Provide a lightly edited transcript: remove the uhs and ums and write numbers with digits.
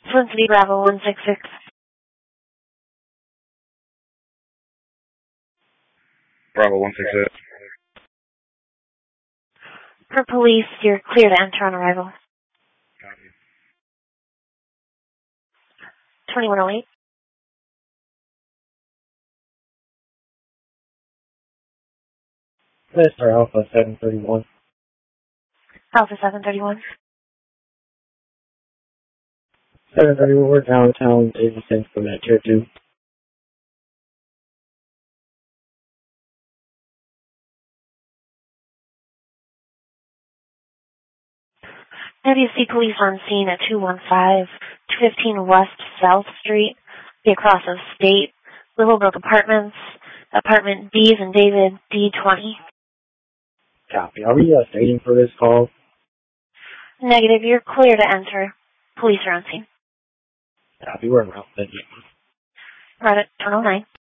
Twin City Bravo 166. Bravo 166. For police, you're clear to enter on arrival. Copy. 2108. Mr. Alpha 731. Alpha 731. 731, we're downtown, 80 cents from that tier 2. WC police on scene at 215 West South Street, be across of State, Willowbrook Apartments, apartment D's and David, D20. Copy. Are we staging for this call? Negative, you're clear to enter. Police are on scene. Copy, we're around. Thank you. Right at 1009.